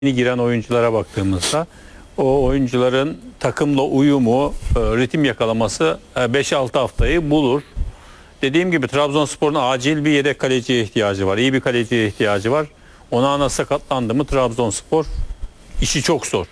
yeni giren oyunculara baktığımızda o oyuncuların takımla uyumu, ritim yakalaması 5-6 haftayı bulur. Dediğim gibi Trabzonspor'un acil bir yedek kaleciye ihtiyacı var. İyi bir kaleciye ihtiyacı var. Ona sakatlandı mı Trabzonspor işi çok zor.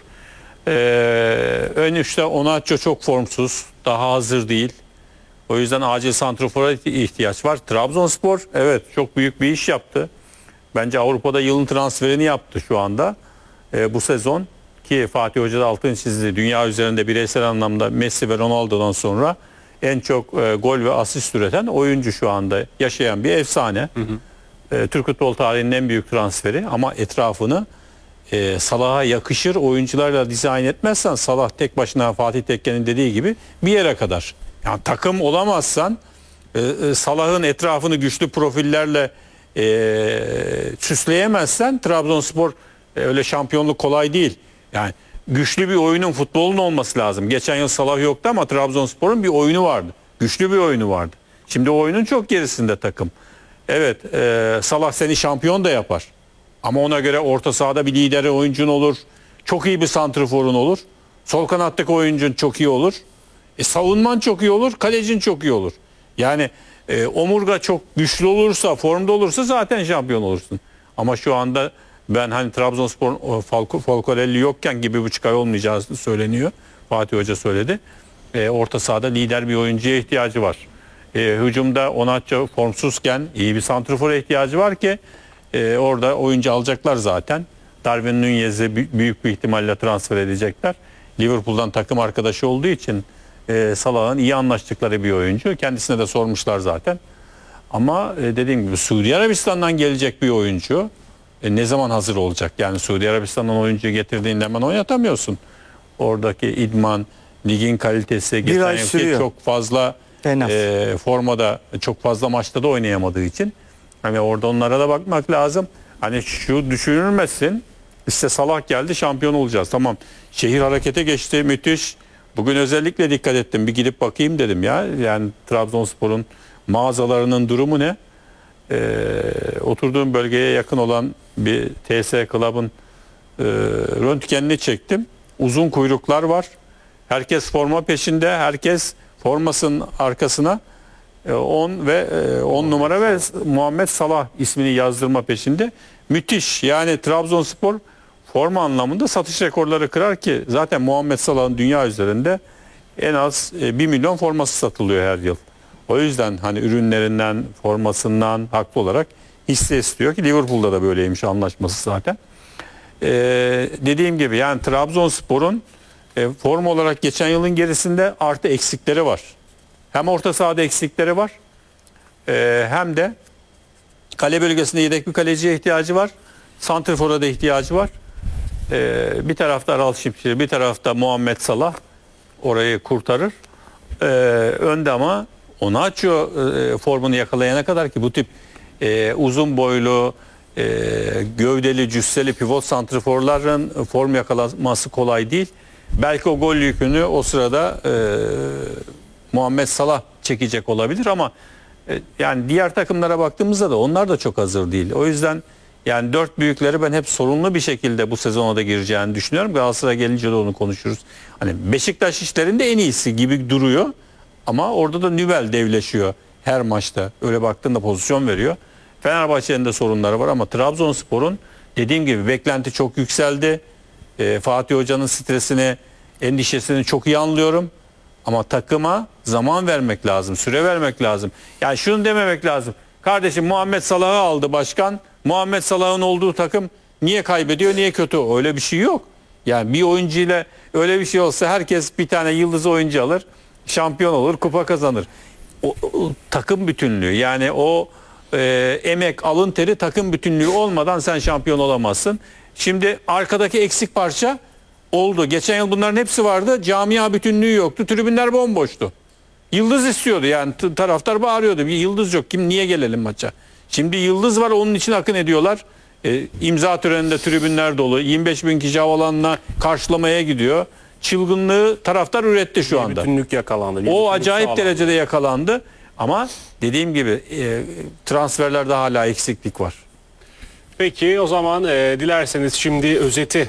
Ön üçte Onaço çok formsuz. Daha hazır değil. O yüzden acil santrofora ihtiyaç var. Trabzonspor evet çok büyük bir iş yaptı. Bence Avrupa'da yılın transferini yaptı şu anda. Bu sezon ki Fatih Hoca da altını çizdi. Dünya üzerinde bireysel anlamda Messi ve Ronaldo'dan sonra en çok gol ve asist üreten oyuncu şu anda yaşayan bir efsane. Türk futbol tarihinin en büyük transferi ama etrafını Salah'a yakışır oyuncularla dizayn etmezsen Salah tek başına Fatih Tekke'nin dediği gibi bir yere kadar. Yani takım olamazsan Salah'ın etrafını güçlü profillerle süsleyemezsen Trabzonspor öyle şampiyonluk kolay değil. Yani güçlü bir oyunun futbolun olması lazım. Geçen yıl Salah yoktu ama Trabzonspor'un bir oyunu vardı. Güçlü bir oyunu vardı. Şimdi o oyunun çok gerisinde takım. Evet Salah seni şampiyon da yapar. Ama ona göre orta sahada bir lider oyuncun olur. Çok iyi bir santrforun olur. Sol kanattaki oyuncun çok iyi olur. Savunman çok iyi olur. Kalecin çok iyi olur. Yani omurga çok güçlü olursa, formda olursa zaten şampiyon olursun. Ama şu anda ben hani Trabzonspor'un Falcarelli yokken 1,5 ay olmayacağı söyleniyor. Fatih Hoca söyledi. Orta sahada lider bir oyuncuya ihtiyacı var. Hücumda Onaço formsuzken iyi bir santrfora ihtiyacı var ki orada oyuncu alacaklar zaten. Darwin Nunez'i büyük bir ihtimalle transfer edecekler. Liverpool'dan takım arkadaşı olduğu için Salah'ın iyi anlaştıkları bir oyuncu. Kendisine de sormuşlar zaten. Ama dediğim gibi Suudi Arabistan'dan gelecek bir oyuncu ne zaman hazır olacak? Yani Suudi Arabistan'dan oyuncu getirdiğinde hemen oynatamıyorsun. Oradaki idman, ligin kalitesi, geçen yılki çok fazla formada, çok fazla maçta da oynayamadığı için hani orada onlara da bakmak lazım. Hani şu düşünülmesin. İşte Salah geldi şampiyon olacağız. Tamam. Şehir harekete geçti. Müthiş. Bugün özellikle dikkat ettim. Bir gidip bakayım dedim ya. Yani Trabzonspor'un mağazalarının durumu ne? Oturduğum bölgeye yakın olan bir TS Club'ın röntgenini çektim. Uzun kuyruklar var. Herkes forma peşinde. Herkes formasının arkasına 10 numara ve Muhammed Salah ismini yazdırma peşinde. Müthiş. Yani Trabzonspor forma anlamında satış rekorları kırar ki zaten Muhammed Salah'ın dünya üzerinde en az 1 milyon forması satılıyor her yıl. O yüzden hani ürünlerinden, formasından haklı olarak hisse istiyor ki Liverpool'da da böyleymiş anlaşması zaten. Dediğim gibi yani Trabzonspor'un forma olarak geçen yılın gerisinde artı eksikleri var. Hem orta sahada eksikleri var hem de kale bölgesinde yedek bir kaleciye ihtiyacı var. Santrfor'a da ihtiyacı var. Bir tarafta Aral Şipşir, bir tarafta Muhammed Salah orayı kurtarır. Önde ama Onaço formunu yakalayana kadar ki bu tip uzun boylu, gövdeli, cüsseli pivot santrforların form yakalaması kolay değil. Belki o gol yükünü o sırada Muhammed Salah çekecek olabilir ama yani diğer takımlara baktığımızda da onlar da çok hazır değil. O yüzden yani dört büyükleri ben hep sorunlu bir şekilde bu sezona da gireceğini düşünüyorum. Galatasaray gelince de onu konuşuruz. Hani Beşiktaş işlerinde en iyisi gibi duruyor ama orada da Nübel devleşiyor her maçta. Öyle baktığında pozisyon veriyor. Fenerbahçe'nin de sorunları var ama Trabzonspor'un dediğim gibi beklenti çok yükseldi. Fatih Hoca'nın stresini, endişesini çok iyi anlıyorum. Ama takıma zaman vermek lazım, süre vermek lazım. Yani şunu dememek lazım. Kardeşim Muhammed Salah'ı aldı başkan. Muhammed Salah'ın olduğu takım niye kaybediyor, niye kötü? Öyle bir şey yok. Yani bir oyuncuyla öyle bir şey olsa herkes bir tane yıldız oyuncu alır, şampiyon olur, kupa kazanır. O takım bütünlüğü yani o emek, alın teri takım bütünlüğü olmadan sen şampiyon olamazsın. Şimdi arkadaki eksik parça oldu. Geçen yıl bunların hepsi vardı. Camia bütünlüğü yoktu. Tribünler bomboştu. Yıldız istiyordu yani taraftar bağırıyordu. Bir yıldız yok. Niye gelelim maça? Şimdi yıldız var onun için akın ediyorlar. İmza töreninde tribünler dolu. 25 bin kişi havalanına karşılamaya gidiyor. Çılgınlığı taraftar üretti şu anda. Bütünlük yakalandı. O acayip derecede yakalandı. Ama dediğim gibi transferlerde hala eksiklik var. Peki o zaman dilerseniz şimdi özeti